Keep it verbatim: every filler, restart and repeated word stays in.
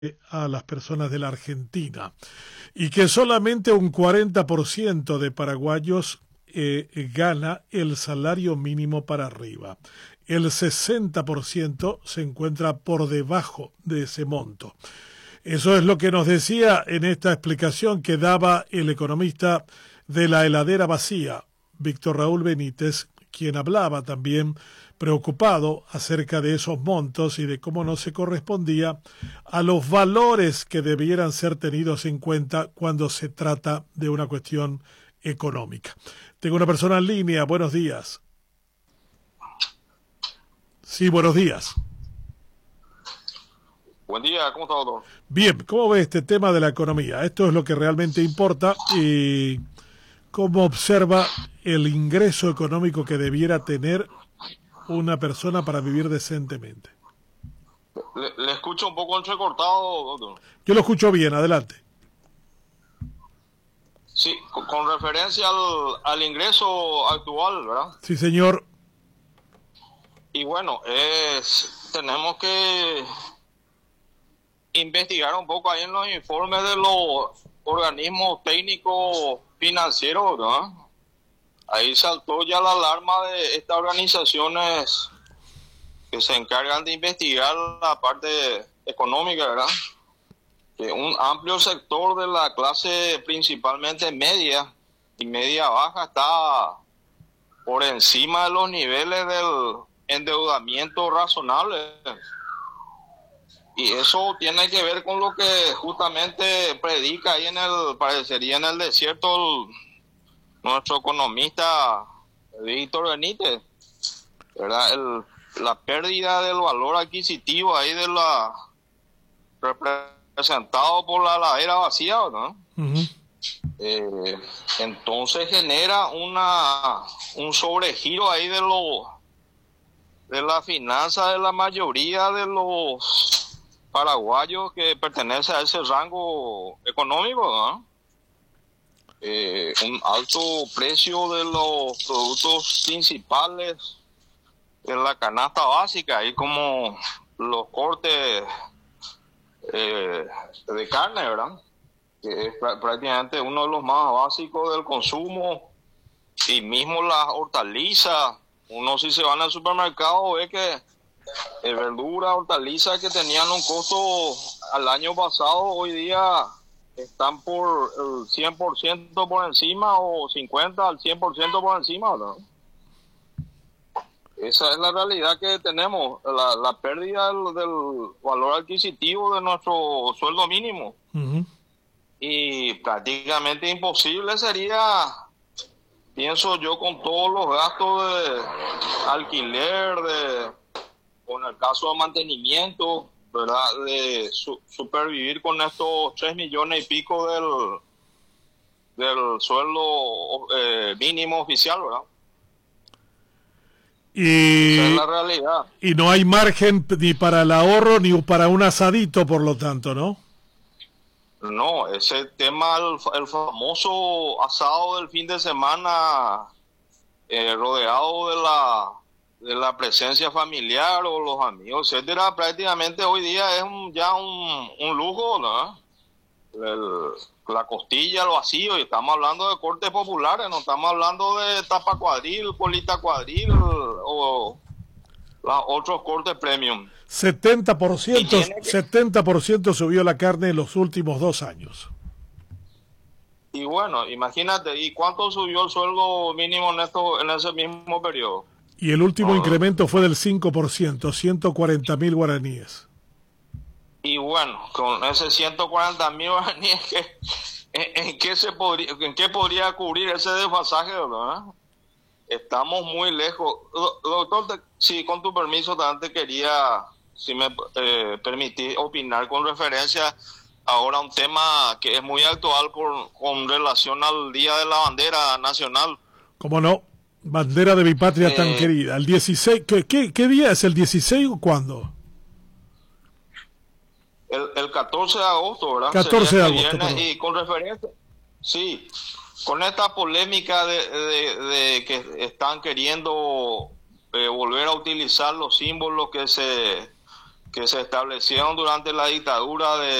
a las personas de la Argentina y que solamente un cuarenta por ciento de paraguayos eh, gana el salario mínimo para arriba. El sesenta por ciento se encuentra por debajo de ese monto. Eso es lo que nos decía en esta explicación que daba el economista de la heladera vacía, Víctor Raúl Benítez, quien hablaba también preocupado acerca de esos montos y de cómo no se correspondía a los valores que debieran ser tenidos en cuenta cuando se trata de una cuestión económica. Tengo una persona en línea. Buenos días. Sí, buenos días. Buen día, ¿cómo está, doctor? Bien, ¿cómo ve este tema de la economía? Esto es lo que realmente importa y cómo observa el ingreso económico que debiera tener una persona para vivir decentemente. Le, le escucho un poco entrecortado, doctor. Yo lo escucho bien, adelante. Sí, con, con referencia al, al ingreso actual, ¿verdad? Sí, señor. Y bueno, es tenemos que investigar un poco ahí en los informes de los organismos técnicos financieros, ¿verdad? Ahí saltó ya la alarma de estas organizaciones que se encargan de investigar la parte económica, ¿verdad? Que un amplio sector de la clase, principalmente media y media baja, está por encima de los niveles del endeudamiento razonable. Y eso tiene que ver con lo que justamente predica ahí en el, parecería en el desierto, el, nuestro economista Víctor Benítez, ¿verdad? El, la pérdida del valor adquisitivo ahí de la representado por la heladera vacía, ¿no? Uh-huh. Eh, entonces genera una un sobregiro ahí de lo de la finanza de la mayoría de los paraguayos que pertenecen a ese rango económico, ¿no? Eh, un alto precio de los productos principales de la canasta básica, ahí como los cortes eh, de carne, ¿verdad? Que es prácticamente uno de los más básicos del consumo, y mismo las hortalizas. Uno, si se van al supermercado, ve que eh, verduras, hortalizas que tenían un costo al año pasado, hoy día están por el cien por ciento por encima, o cincuenta al cien por ciento por encima, ¿no? Esa es la realidad que tenemos, la, la pérdida del, del valor adquisitivo de nuestro sueldo mínimo. Uh-huh. Y prácticamente imposible sería, pienso yo, con todos los gastos de alquiler, de, con el caso de mantenimiento, ¿verdad?, de su, supervivir con estos tres millones y pico del, del sueldo eh, mínimo oficial, ¿verdad? Y, esa es la realidad. Y no hay margen ni para el ahorro ni para un asadito, por lo tanto, ¿no? No, ese tema, el, el famoso asado del fin de semana, eh, rodeado de la de la presencia familiar o los amigos, etcétera, prácticamente hoy día es un, ya un, un lujo, ¿no? El, la costilla, el vacío, y estamos hablando de cortes populares, no estamos hablando de tapa cuadril, colita cuadril o los otros cortes premium. setenta por ciento, que... setenta por ciento subió la carne en los últimos dos años. Y bueno, imagínate, ¿y cuánto subió el sueldo mínimo en, esto, en ese mismo periodo? Y el último oh. incremento fue del cinco por ciento, ciento cuarenta mil guaraníes. Y bueno, con ese ciento cuarenta mil guaraníes, ¿qué, en, en, qué se podría, ¿en qué podría cubrir ese desfasaje, ¿no? Estamos muy lejos. Doctor, sí, con tu permiso, también te quería, si me eh, permitís, opinar con referencia ahora a un tema que es muy actual con, con relación al Día de la Bandera Nacional. ¿Cómo no? Bandera de mi patria eh, tan querida. El dieciséis, ¿qué, qué, qué día es? ¿El dieciséis o cuándo? El, el catorce de agosto, ¿verdad? catorce de agosto. Y con referencia, sí, con esta polémica de, de, de que están queriendo eh, volver a utilizar los símbolos que se que se establecieron durante la dictadura de